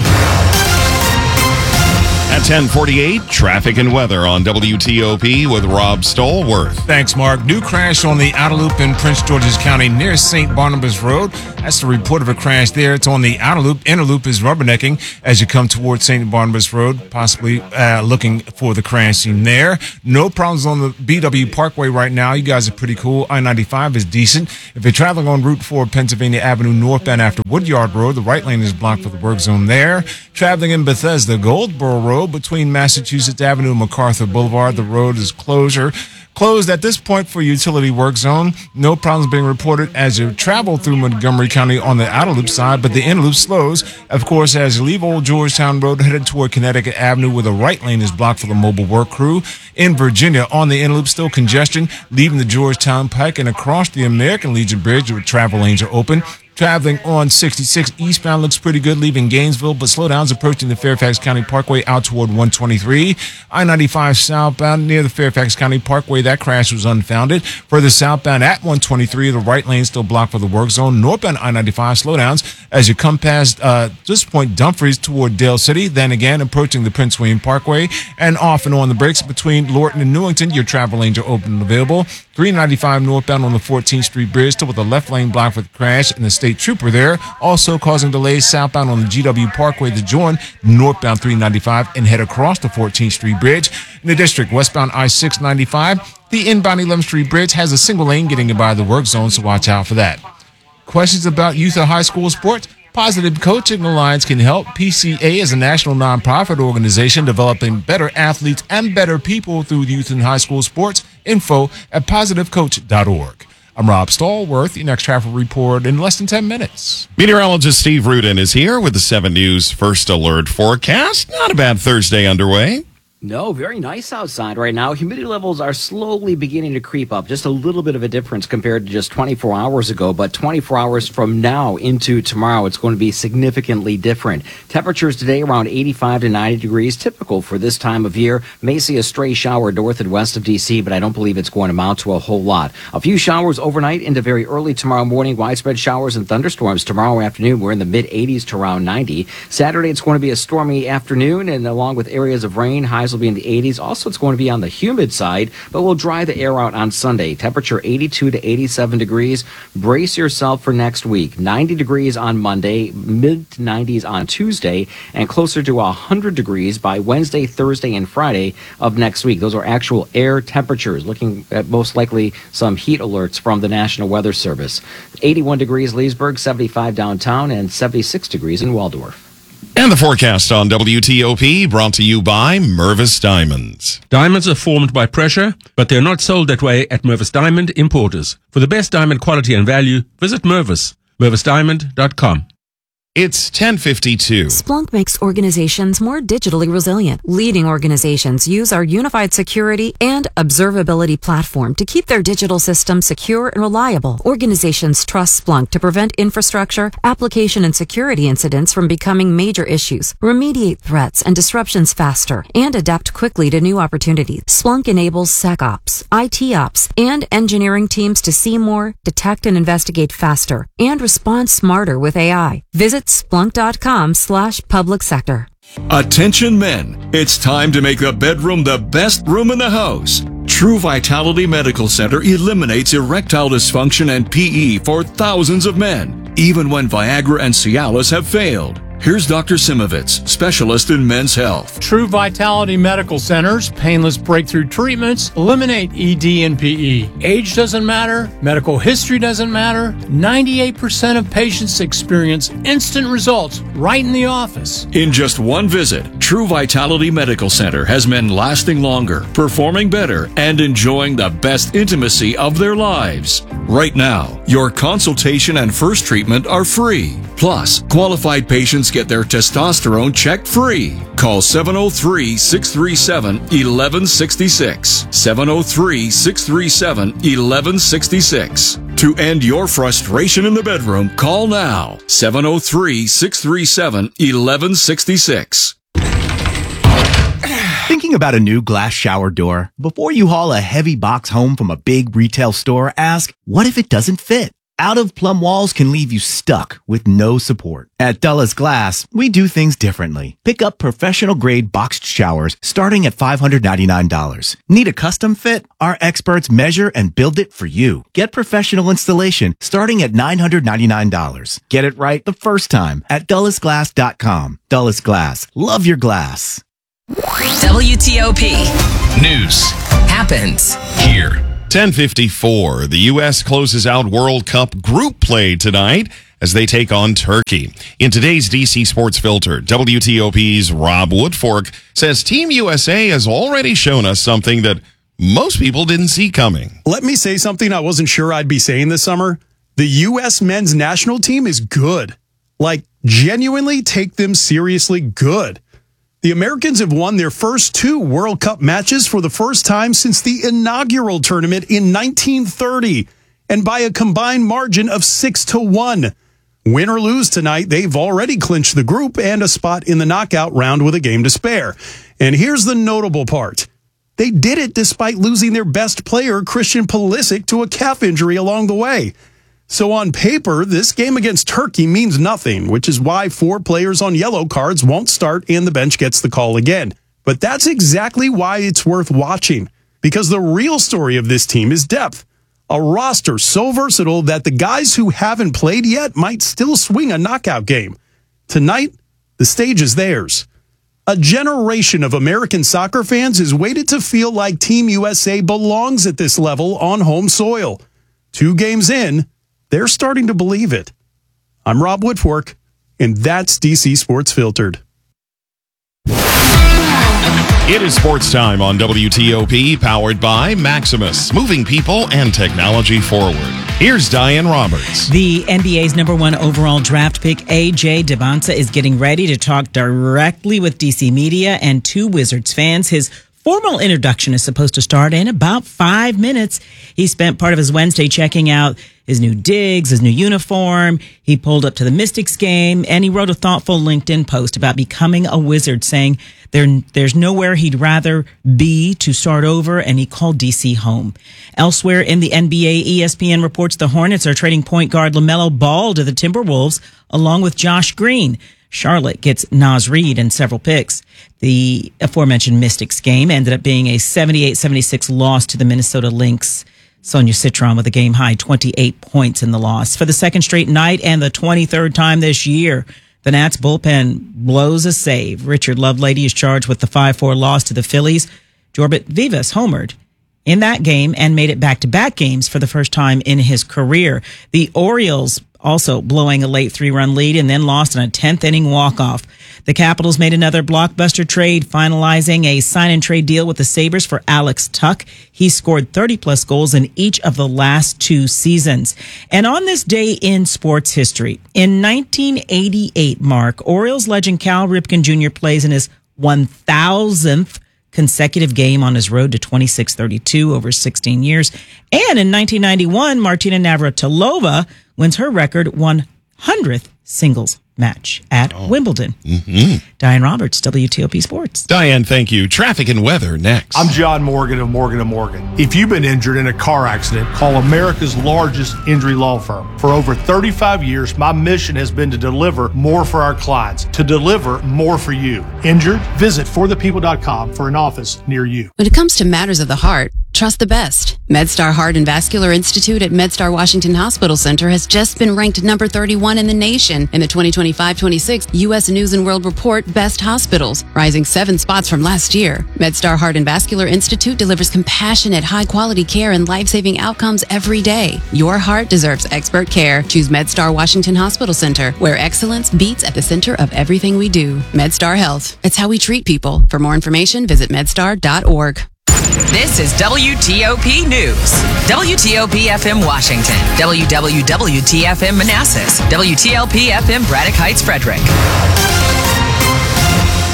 At ten forty-eight, traffic and weather on W T O P with Rob Stallworth. Thanks, Mark. New crash on the outer loop in Prince George's County near Saint Barnabas Road. That's the report of a crash there. It's on the outer loop. Inner loop is rubbernecking as you come towards Saint Barnabas Road, possibly uh, looking for the crash scene there. No problems on the B W Parkway right now. You guys are pretty cool. I ninety-five is decent. If you're traveling on Route four, Pennsylvania Avenue northbound after Woodyard Road, the right lane is blocked for the work zone there. Traveling in Bethesda, Goldsboro Road, between Massachusetts Avenue and MacArthur Boulevard, the road is closure. Closed at this point for utility work zone. No problems being reported as you travel through Montgomery County on the outer loop side, but the inner loop slows, of course, as you leave Old Georgetown Road headed toward Connecticut Avenue, where the right lane is blocked for the mobile work crew. In Virginia, on the inner loop, still congestion, leaving the Georgetown Pike and across the American Legion Bridge, where travel lanes are open. Traveling on sixty-six eastbound looks pretty good, leaving Gainesville, but slowdowns approaching the Fairfax County Parkway out toward one twenty-three. I ninety-five southbound near the Fairfax County Parkway, that crash was unfounded. Further southbound at one twenty-three, the right lane still blocked for the work zone. Northbound I ninety-five slowdowns as you come past uh, this point Dumfries toward Dale City. Then again, approaching the Prince William Parkway and off and on the brakes between Lorton and Newington. Your travel lanes are open and available. three ninety-five northbound on the fourteenth Street Bridge, still with the left lane blocked for the crash, and the state trooper there, also causing delays southbound on the G W Parkway to join northbound three ninety-five and head across the fourteenth Street Bridge. In the district, westbound I six ninety-five, the inbound eleventh Street Bridge has a single lane getting you by the work zone, so watch out for that. Questions about youth or high school sports? Positive Coaching Alliance can help. P C A is a national nonprofit organization developing better athletes and better people through youth and high school sports. Info at positive coach dot org. I'm Rob Stallworth. Your next traffic report in less than ten minutes. Meteorologist Steve Rudin is here with the seven News First Alert forecast. Not a bad Thursday underway. No, very nice outside right now. Humidity levels are slowly beginning to creep up. Just a little bit of a difference compared to just twenty-four hours ago. But twenty-four hours from now into tomorrow, it's going to be significantly different. Temperatures today around eighty-five to ninety degrees, typical for this time of year. May see a stray shower north and west of D C, but I don't believe it's going to amount to a whole lot. A few showers overnight into very early tomorrow morning. Widespread showers and thunderstorms tomorrow afternoon. We're in the mid eighties to around ninety. Saturday, it's going to be a stormy afternoon, and along with areas of rain, highs will be in the eighties. Also, it's going to be on the humid side, but we'll dry the air out on Sunday. Temperature eighty-two to eighty-seven degrees. Brace yourself for next week. ninety degrees on Monday, mid to nineties on Tuesday, and closer to one hundred degrees by Wednesday, Thursday, and Friday of next week. Those are actual air temperatures. Looking at most likely some heat alerts from the National Weather Service. eighty-one degrees Leesburg, seventy-five downtown, and seventy-six degrees in Waldorf. And the forecast on W T O P brought to you by Mervis Diamonds. Diamonds are formed by pressure, but they're not sold that way at Mervis Diamond Importers. For the best diamond quality and value, visit Mervis, mervis diamond dot com. It's ten fifty-two. Splunk makes organizations more digitally resilient. Leading organizations use our unified security and observability platform to keep their digital systems secure and reliable. Organizations trust Splunk to prevent infrastructure, application, and security incidents from becoming major issues, remediate threats and disruptions faster, and adapt quickly to new opportunities. Splunk enables SecOps, I T Ops, and engineering teams to see more, detect and investigate faster, and respond smarter with A I. Visit splunk.com slash public sector. Attention men, it's time to make the bedroom the best room in the house. True Vitality Medical Center eliminates erectile dysfunction and P E for thousands of men, even when Viagra and Cialis have failed. Here's Doctor Simovitz, specialist in men's health. True Vitality Medical Center's painless breakthrough treatments eliminate E D and P E. Age doesn't matter. Medical history doesn't matter. ninety-eight percent of patients experience instant results right in the office. In just one visit, True Vitality Medical Center has men lasting longer, performing better, and enjoying the best intimacy of their lives. Right now, your consultation and first treatment are free. Plus, qualified patients get their testosterone checked free. Call seven oh three, six three seven, one one six six. seven oh three, six three seven, one one six six. To end your frustration in the bedroom, call now seven oh three, six three seven, one one six six. Thinking about a new glass shower door? Before you haul a heavy box home from a big retail store, ask, what if it doesn't fit? Out-of-plumb walls can leave you stuck with no support. At Dulles Glass, we do things differently. Pick up professional-grade boxed showers starting at five hundred ninety-nine dollars. Need a custom fit? Our experts measure and build it for you. Get professional installation starting at nine hundred ninety-nine dollars. Get it right the first time at dulles glass dot com. Dulles Glass. Love your glass. W T O P News happens here. ten fifty-four, the U S closes out World Cup group play tonight as they take on Turkey. In today's D C Sports Filter, W T O P's Rob Woodfork says Team U S A has already shown us something that most people didn't see coming. Let me say something I wasn't sure I'd be saying this summer. The U S men's national team is good. Like, genuinely take them seriously good. The Americans have won their first two World Cup matches for the first time since the inaugural tournament in nineteen thirty, and by a combined margin of six to one. Win or lose tonight, they've already clinched the group and a spot in the knockout round with a game to spare. And here's the notable part. They did it despite losing their best player, Christian Pulisic, to a calf injury along the way. So on paper, this game against Turkey means nothing, which is why four players on yellow cards won't start and the bench gets the call again. But that's exactly why it's worth watching, because the real story of this team is depth. A roster so versatile that the guys who haven't played yet might still swing a knockout game. Tonight, the stage is theirs. A generation of American soccer fans is waited to feel like Team U S A belongs at this level on home soil. Two games in, they're starting to believe it. I'm Rob Woodfork, and that's D C Sports Filtered. It is sports time on W T O P, powered by Maximus, moving people and technology forward. Here's Diane Roberts. The N B A's number one overall draft pick, A J Dybantsa, is getting ready to talk directly with D C media and two Wizards fans. His formal introduction is supposed to start in about five minutes. He spent part of his Wednesday checking out his new digs, his new uniform. He pulled up to the Mystics game, and he wrote a thoughtful LinkedIn post about becoming a Wizard, saying there, there's nowhere he'd rather be to start over, and he called D C home. Elsewhere in the N B A, E S P N reports the Hornets are trading point guard LaMelo Ball to the Timberwolves, along with Josh Green. Charlotte gets Naz Reid and several picks. The aforementioned Mystics game ended up being a seventy-eight seventy-six loss to the Minnesota Lynx. Sonia Citron with a game-high twenty-eight points in the loss. For the second straight night and the twenty-third time this year, the Nats bullpen blows a save. Richard Lovelady is charged with the five four loss to the Phillies. Jorbit Vivas homered in that game and made it back-to-back games for the first time in his career. The Orioles also blowing a late three-run lead and then lost in a tenth inning walk-off. The Capitals made another blockbuster trade, finalizing a sign-and-trade deal with the Sabres for Alex Tuch. He scored thirty-plus goals in each of the last two seasons. And on this day in sports history, in nineteen eighty-eight, Mark, Orioles legend Cal Ripken Junior plays in his one thousandth consecutive game on his road to twenty-six thirty-two over sixteen years. And in nineteen ninety-one, Martina Navratilova wins her record one hundredth singles match at oh. Wimbledon. Mm-hmm. Diane Roberts, W T O P Sports. Diane, thank you. Traffic and weather next. I'm John Morgan of Morgan and Morgan. If you've been injured in a car accident, call America's largest injury law firm. For over thirty-five years, my mission has been to deliver more for our clients, to deliver more for you. Injured? Visit for the people dot com for an office near you. When it comes to matters of the heart, trust the best. MedStar Heart and Vascular Institute at MedStar Washington Hospital Center has just been ranked number thirty-one in the nation in the twenty twenty-five twenty-six U S News and World Report Best Hospitals, rising seven spots from last year. MedStar Heart and Vascular Institute delivers compassionate, high-quality care and life-saving outcomes every day. Your heart deserves expert care. Choose MedStar Washington Hospital Center, where excellence beats at the center of everything we do. MedStar Health. It's how we treat people. For more information, visit medstar dot org. This is W T O P News. W T O P F M Washington. W W W T F M Manassas. W T L P F M Braddock Heights, Frederick.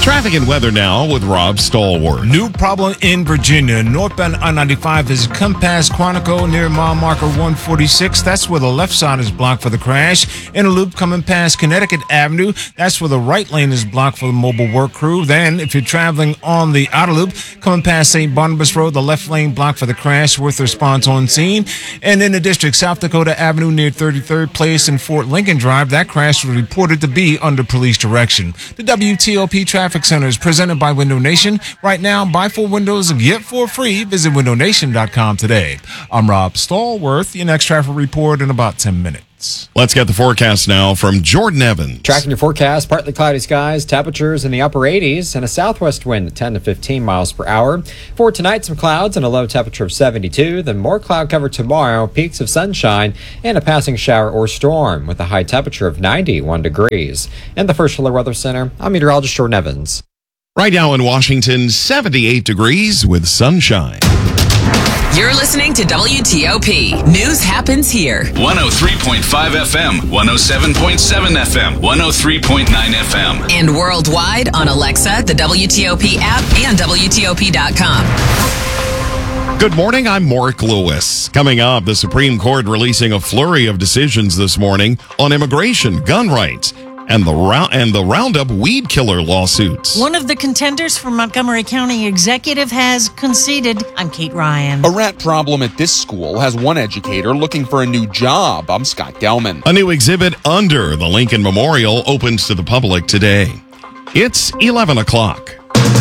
Traffic and weather now with Rob Stallworth. New problem in Virginia. Northbound I ninety-five has come past Quantico near mile marker one forty-six. That's where the left side is blocked for the crash. In a loop coming past Connecticut Avenue. That's where the right lane is blocked for the mobile work crew. Then, if you're traveling on the outer loop, coming past Saint Barnabas Road, the left lane blocked for the crash with response on scene. And in the district, South Dakota Avenue near thirty-third Place and Fort Lincoln Drive, that crash was reported to be under police direction. The W T O P Traffic Center is presented by Window Nation. Right now, buy four windows and get four free. Visit window nation dot com today. I'm Rob Stallworth. Your next traffic report in about ten minutes. Let's get the forecast now from Jordan Evans. Tracking your forecast, partly cloudy skies, temperatures in the upper eighties, and a southwest wind at ten to fifteen miles per hour. For tonight, some clouds and a low temperature of seventy-two. Then more cloud cover tomorrow, peaks of sunshine, and a passing shower or storm with a high temperature of ninety-one degrees. In the First Alert Weather Center, I'm meteorologist Jordan Evans. Right now in Washington, seventy-eight degrees with sunshine. You're listening to W T O P. News happens here. one oh three point five F M, one oh seven point seven F M, one oh three point nine F M. And worldwide on Alexa, the W T O P app, and W T O P dot com. Good morning, I'm Mark Lewis. Coming up, the Supreme Court releasing a flurry of decisions this morning on immigration, gun rights, and the round and the Roundup weed killer lawsuits. One of the contenders for Montgomery County Executive has conceded. I'm Kate Ryan. A rat problem at this school has one educator looking for a new job. I'm Scott Gelman. A new exhibit under the Lincoln Memorial opens to the public today. It's eleven o'clock.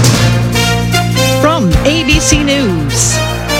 From A B C News,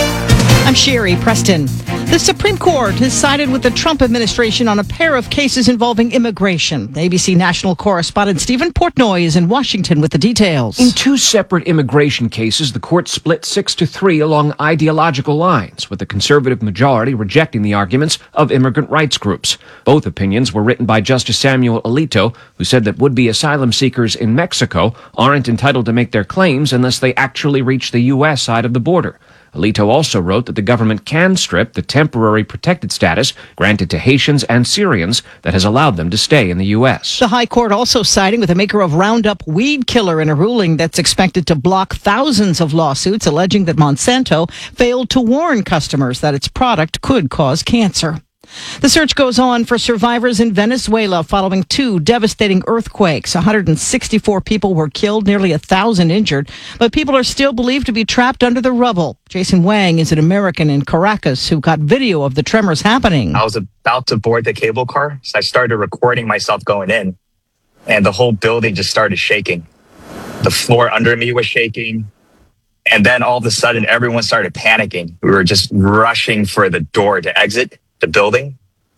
I'm Sherry Preston. The Supreme Court has sided with the Trump administration on a pair of cases involving immigration. A B C national correspondent Stephen Portnoy is in Washington with the details. In two separate immigration cases, the court split six to three along ideological lines, with the conservative majority rejecting the arguments of immigrant rights groups. Both opinions were written by Justice Samuel Alito, who said that would-be asylum seekers in Mexico aren't entitled to make their claims unless they actually reach the U S side of the border. Alito also wrote that the government can strip the temporary protected status granted to Haitians and Syrians that has allowed them to stay in the U S. The High Court also siding with the maker of Roundup weed killer in a ruling that's expected to block thousands of lawsuits alleging that Monsanto failed to warn customers that its product could cause cancer. The search goes on for survivors in Venezuela following two devastating earthquakes. one hundred sixty-four people were killed, nearly one thousand injured, but people are still believed to be trapped under the rubble. Jason Wang is an American in Caracas who got video of the tremors happening. I was about to board the cable car, so I started recording myself going in, and the whole building just started shaking. The floor under me was shaking. And then all of a sudden, everyone started panicking. We were just rushing for the door to exit the building,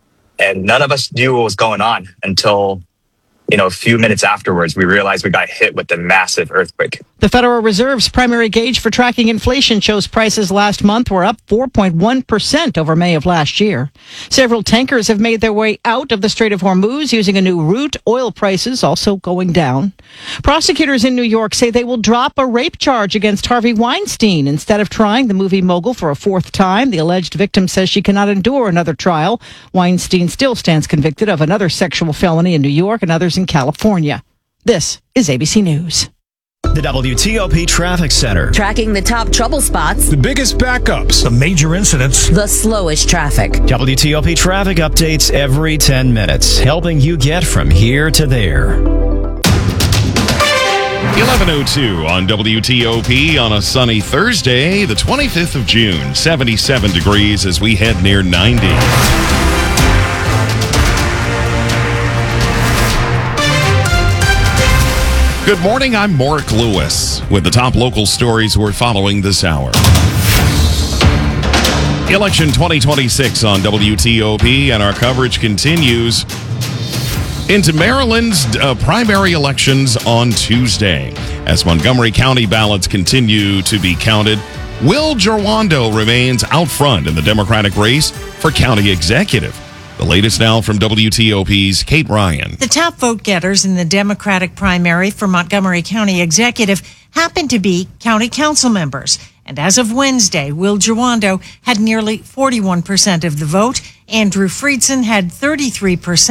and none of us knew what was going on until, you know, a few minutes afterwards, we realized we got hit with a massive earthquake. The Federal Reserve's primary gauge for tracking inflation shows prices last month were up four point one percent over May of last year. Several tankers have made their way out of the Strait of Hormuz using a new route. Oil prices also going down. Prosecutors in New York say they will drop a rape charge against Harvey Weinstein instead of trying the movie mogul for a fourth time. The alleged victim says she cannot endure another trial. Weinstein still stands convicted of another sexual felony in New York and others in California. This is A B C News. The W T O P Traffic Center. Tracking the top trouble spots. The biggest backups. The major incidents. The slowest traffic. W T O P traffic updates every ten minutes, helping you get from here to there. eleven oh two on W T O P on a sunny Thursday, the twenty-fifth of June. seventy-seven degrees as we head near ninety. Good morning, I'm Mark Lewis with the top local stories we're following this hour. Election twenty twenty-six on W T O P, and our coverage continues into Maryland's uh, primary elections on Tuesday. As Montgomery County ballots continue to be counted, Will Gerwando remains out front in the Democratic race for county executive. The latest now from W T O P's Kate Ryan. The top vote getters in the Democratic primary for Montgomery County Executive happen to be county council members. And as of Wednesday, Will Gerwando had nearly forty-one percent of the vote. Andrew Friedson had thirty-three percent.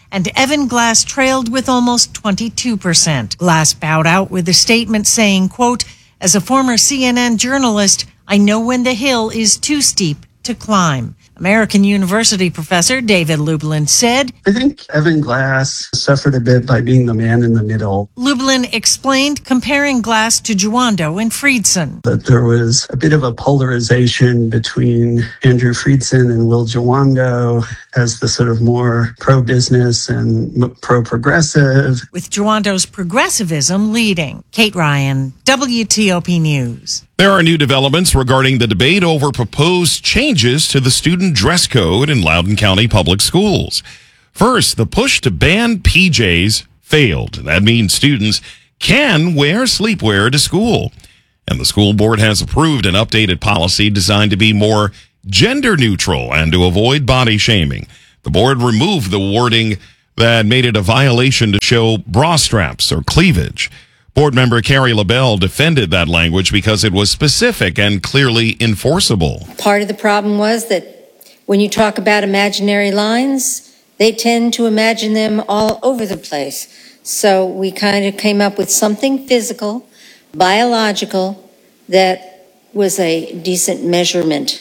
and Evan Glass trailed with almost twenty-two percent. Glass bowed out with a statement saying, quote, "As a former C N N journalist, I know when the hill is too steep to climb." American University professor David Lublin said, "I think Evan Glass suffered a bit by being the man in the middle." Lublin explained, comparing Glass to Juando and Friedson. That there was a bit of a polarization between Andrew Friedson and Will Juando as the sort of more pro-business and pro-progressive, with Juando's progressivism leading. Kate Ryan, W T O P News. There are new developments regarding the debate over proposed changes to the student dress code in Loudoun County Public Schools. First, the push to ban P Js failed. That means students can wear sleepwear to school. And the school board has approved an updated policy designed to be more gender neutral and to avoid body shaming. The board removed the wording that made it a violation to show bra straps or cleavage. Board member Carrie LaBelle defended that language because it was specific and clearly enforceable. Part of the problem was that when you talk about imaginary lines, they tend to imagine them all over the place. So we kind of came up with something physical, biological, that was a decent measurement.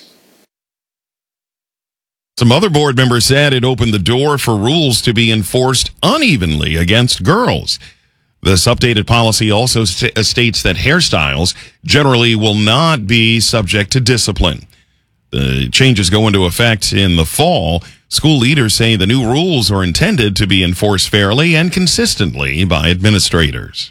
Some other board members said it opened the door for rules to be enforced unevenly against girls. This updated policy also st- states that hairstyles generally will not be subject to discipline. The changes go into effect in the fall. School leaders say the new rules are intended to be enforced fairly and consistently by administrators.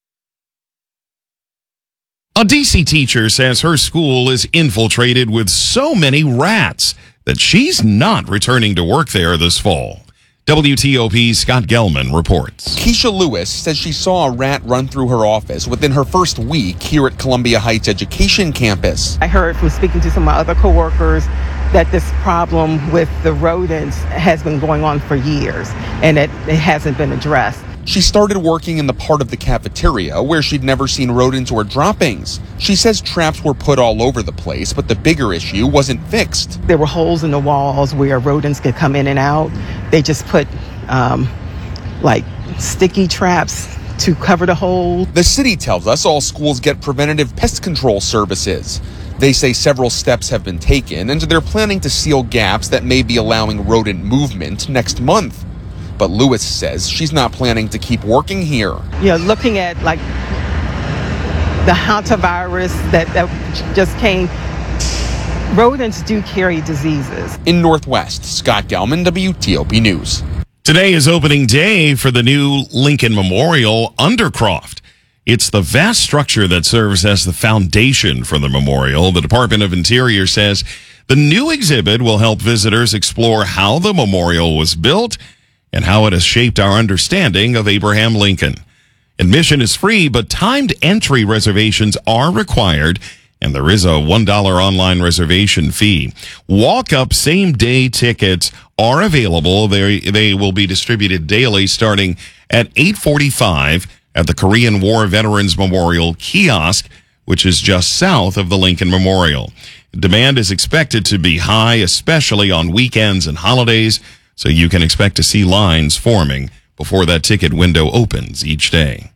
A D C teacher says her school is infiltrated with so many rats that she's not returning to work there this fall. W T O P's Scott Gelman reports. Keisha Lewis says she saw a rat run through her office within her first week here at Columbia Heights Education Campus. I heard from speaking to some of my other coworkers that this problem with the rodents has been going on for years and it, it hasn't been addressed. She started working in the part of the cafeteria where she'd never seen rodents or droppings. She says traps were put all over the place, but the bigger issue wasn't fixed. There were holes in the walls where rodents could come in and out. They just put um, like sticky traps to cover the hole. The city tells us all schools get preventative pest control services. They say several steps have been taken, and they're planning to seal gaps that may be allowing rodent movement next month. But Lewis says she's not planning to keep working here. You know, looking at like the hantavirus that, that just came, rodents do carry diseases. In Northwest, Scott Gelman, W T O P News. Today is opening day for the new Lincoln Memorial Undercroft. It's the vast structure that serves as the foundation for the memorial. The Department of Interior says the new exhibit will help visitors explore how the memorial was built and how it has shaped our understanding of Abraham Lincoln. Admission is free, but timed entry reservations are required, and there is a one dollar online reservation fee. Walk-up same-day tickets are available. They, they will be distributed daily starting at eight forty-five at the Korean War Veterans Memorial Kiosk, which is just south of the Lincoln Memorial. Demand is expected to be high, especially on weekends and holidays, so you can expect to see lines forming before that ticket window opens each day.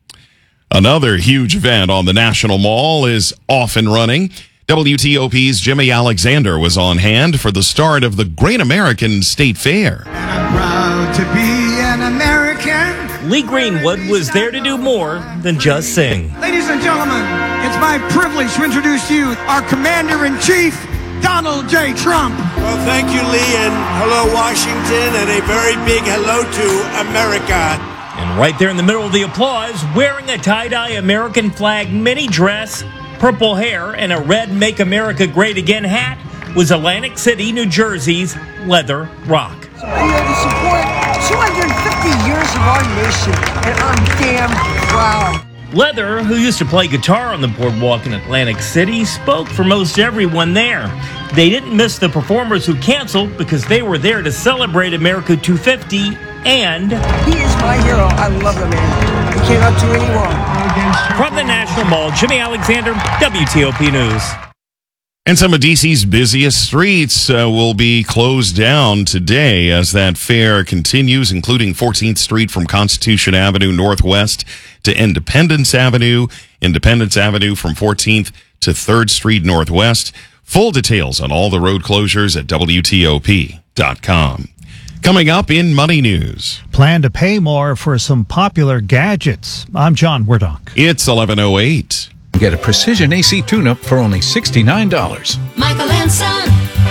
Another huge event on the National Mall is off and running. W T O P's Jimmy Alexander was on hand for the start of the Great American State Fair. And I'm proud to be an American. Lee Greenwood was there to do more than just sing. Ladies and gentlemen, it's my privilege to introduce to you our Commander-in-Chief, Donald J. Trump. Well, thank you, Lee, and hello, Washington, and a very big hello to America. And right there in the middle of the applause, wearing a tie-dye American flag mini dress, purple hair, and a red Make America Great Again hat was Atlantic City, New Jersey's Leather Rock. So I'm here to support two hundred fifty years of our nation, and I'm damn proud. Leather, who used to play guitar on the boardwalk in Atlantic City, spoke for most everyone there. They didn't miss the performers who canceled because they were there to celebrate America two fifty, and he is my hero. I love the man. He cannot do any wrong. From the National Mall, Jimmy Alexander, W T O P News. And some of D C's busiest streets uh, will be closed down today as that fair continues, including fourteenth Street from Constitution Avenue Northwest to Independence Avenue, Independence Avenue from fourteenth to third Street Northwest. Full details on all the road closures at W T O P dot com. Coming up in Money News. Plan to pay more for some popular gadgets. I'm John Werdock. It's eleven oh eight. Get a precision A C tune-up for only sixty-nine dollars. Michael and Son.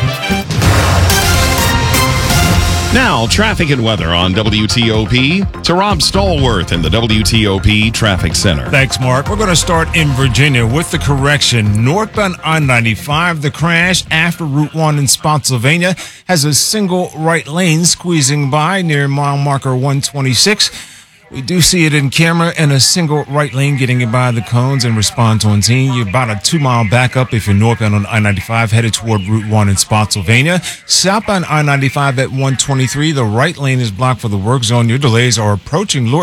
Now, traffic and weather on W T O P to Rob Stallworth in the W T O P Traffic Center. Thanks, Mark. We're going to start in Virginia with the correction. Northbound I ninety-five, the crash after Route one in Spotsylvania has a single right lane squeezing by near mile marker one twenty-six. We do see it in camera and a single right lane getting it by the cones and response on scene. You're about a two-mile backup if you're northbound on I ninety-five headed toward Route one in Spotsylvania. Southbound I ninety-five at one twenty-three, the right lane is blocked for the work zone. Your delays are approaching Lord